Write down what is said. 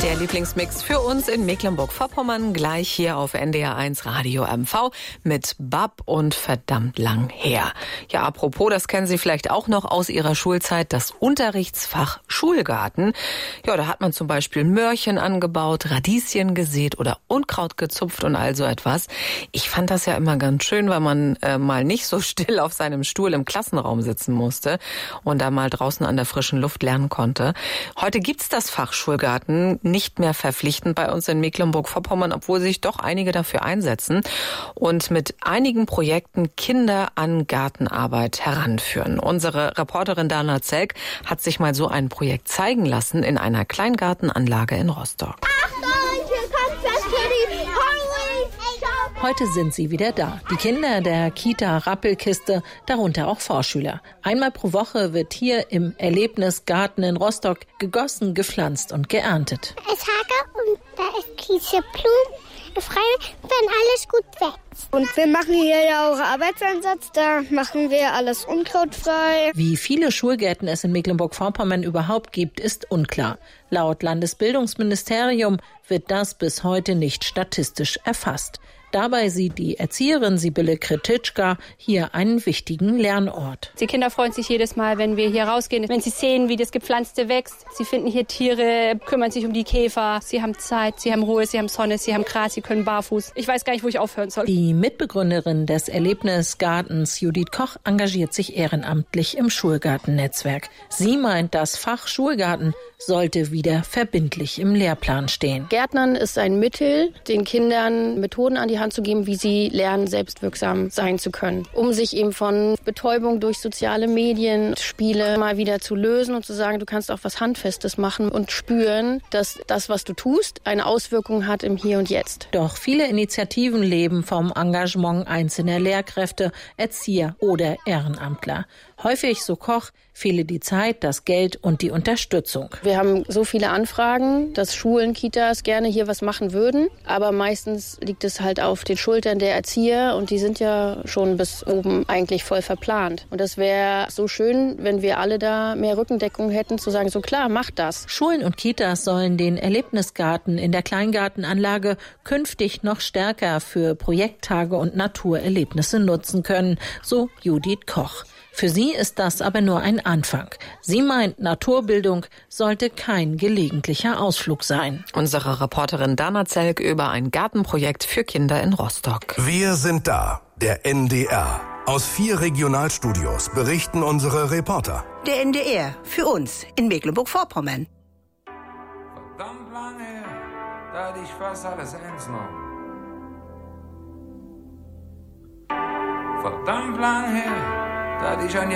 Der Lieblingsmix für uns in Mecklenburg-Vorpommern, gleich hier auf NDR1 Radio MV mit Bab und verdammt lang her. Ja, apropos, das kennen Sie vielleicht auch noch aus Ihrer Schulzeit, das Unterrichtsfach Schulgarten. Ja, da hat man zum Beispiel Möhrchen angebaut, Radieschen gesät oder Unkraut gezupft und all so etwas. Ich fand das ja immer ganz schön, weil man mal nicht so still auf seinem Stuhl im Klassenraum sitzen musste und da mal draußen an der frischen Luft lernen konnte. Heute gibt's das Fach Schulgarten nicht mehr verpflichtend bei uns in Mecklenburg-Vorpommern, obwohl sich doch einige dafür einsetzen und mit einigen Projekten Kinder an Gartenarbeit heranführen. Unsere Reporterin Dana Zelk hat sich mal so ein Projekt zeigen lassen in einer Kleingartenanlage in Rostock. Achtung, hier kommt das für die Halloween-Show. Heute sind sie wieder da. Die Kinder der Kita Rappelkiste, darunter auch Vorschüler. Einmal pro Woche wird hier im Erlebnisgarten in Rostock gegossen, gepflanzt und geerntet. Es hagelt und da ist diese Blumen frei, wenn alles gut wächst. Und wir machen hier ja auch Arbeitseinsatz, da machen wir alles unkrautfrei. Wie viele Schulgärten es in Mecklenburg-Vorpommern überhaupt gibt, ist unklar. Laut Landesbildungsministerium wird das bis heute nicht statistisch erfasst. Dabei sieht die Erzieherin Sibylle Kretitschka hier einen wichtigen Lernort. Die Kinder freuen sich jedes Mal, wenn wir hier rausgehen, wenn sie sehen, wie das Gepflanzte wächst. Sie finden hier Tiere, kümmern sich um die Käfer. Sie haben Zeit, sie haben Ruhe, sie haben Sonne, sie haben Gras, sie können barfuß. Ich weiß gar nicht, wo ich aufhören soll. Die Mitbegründerin des Erlebnisgartens, Judith Koch, engagiert sich ehrenamtlich im Schulgartennetzwerk. Sie meint, das Fach Schulgarten sollte wieder verbindlich im Lehrplan stehen. Gärtnern ist ein Mittel, den Kindern Methoden an die Hand zu geben, wie sie lernen, selbstwirksam sein zu können. Um sich eben von Betäubung durch soziale Medien, Spiele mal wieder zu lösen und zu sagen, du kannst auch was Handfestes machen und spüren, dass das, was du tust, eine Auswirkung hat im Hier und Jetzt. Doch viele Initiativen leben vom Engagement einzelner Lehrkräfte, Erzieher oder Ehrenamtler. Häufig, so Koch, fehle die Zeit, das Geld und die Unterstützung. Wir haben so viele Anfragen, dass Schulen, Kitas gerne hier was machen würden. Aber meistens liegt es halt auf den Schultern der Erzieher und die sind ja schon bis oben eigentlich voll verplant. Und das wäre so schön, wenn wir alle da mehr Rückendeckung hätten, zu sagen, so klar, macht das. Schulen und Kitas sollen den Erlebnisgarten in der Kleingartenanlage künftig noch stärker für Projekttage und Naturerlebnisse nutzen können, so Judith Koch. Für sie ist das aber nur ein Anfang. Sie meint, Naturbildung sollte kein gelegentlicher Ausflug sein. Unsere Reporterin Dana Zelk über ein Gartenprojekt für Kinder in Rostock. Wir sind da, der NDR. Aus 4 Regionalstudios berichten unsere Reporter. Der NDR, für uns in Mecklenburg-Vorpommern. Verdammt lange her, da hatte ich fast alles eins noch. Verdammt lang her, da hatte ich ein